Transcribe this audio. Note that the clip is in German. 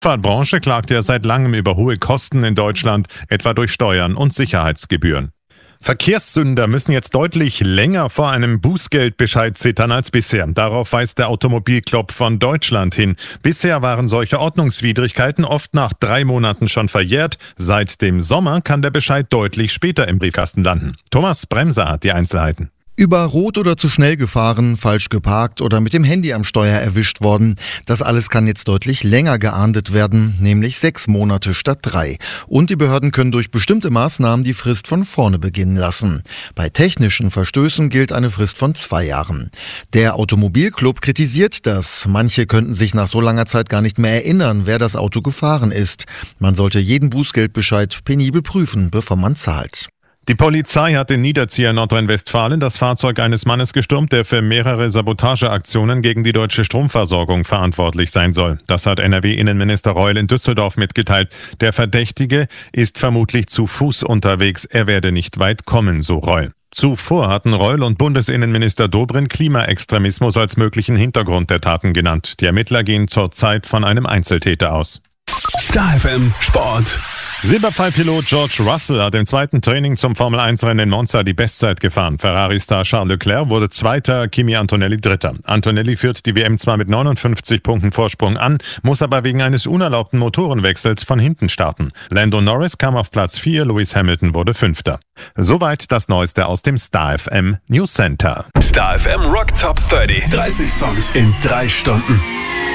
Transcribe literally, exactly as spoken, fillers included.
Die Fahrradbranche klagt ja seit langem über hohe Kosten in Deutschland, etwa durch Steuern und Sicherheitsgebühren. Verkehrssünder müssen jetzt deutlich länger vor einem Bußgeldbescheid zittern als bisher. Darauf weist der Automobilclub von Deutschland hin. Bisher waren solche Ordnungswidrigkeiten oft nach drei Monaten schon verjährt. Seit dem Sommer kann der Bescheid deutlich später im Briefkasten landen. Thomas Bremser hat die Einzelheiten. Über Rot oder zu schnell gefahren, falsch geparkt oder mit dem Handy am Steuer erwischt worden. Das alles kann jetzt deutlich länger geahndet werden, nämlich sechs Monate statt drei. Und die Behörden können durch bestimmte Maßnahmen die Frist von vorne beginnen lassen. Bei technischen Verstößen gilt eine Frist von zwei Jahren. Der Automobilclub kritisiert das. Manche könnten sich nach so langer Zeit gar nicht mehr erinnern, wer das Auto gefahren ist. Man sollte jeden Bußgeldbescheid penibel prüfen, bevor man zahlt. Die Polizei hat in Niederzieher, Nordrhein-Westfalen, das Fahrzeug eines Mannes gestürmt, der für mehrere Sabotageaktionen gegen die deutsche Stromversorgung verantwortlich sein soll. Das hat N R W-Innenminister Reul in Düsseldorf mitgeteilt. Der Verdächtige ist vermutlich zu Fuß unterwegs. Er werde nicht weit kommen, so Reul. Zuvor hatten Reul und Bundesinnenminister Dobrindt Klimaextremismus als möglichen Hintergrund der Taten genannt. Die Ermittler gehen zurzeit von einem Einzeltäter aus. Star F M Sport. Silberpfeilpilot George Russell hat im zweiten Training zum Formel eins Rennen in Monza die Bestzeit gefahren. Ferrari-Star Charles Leclerc wurde Zweiter, Kimi Antonelli Dritter. Antonelli führt die W M zwar mit neunundfünfzig Punkten Vorsprung an, muss aber wegen eines unerlaubten Motorenwechsels von hinten starten. Lando Norris kam auf Platz vier, Lewis Hamilton wurde Fünfter. Soweit das Neueste aus dem Star F M News Center. Star F M Rock Top dreißig. dreißig Songs in drei Stunden.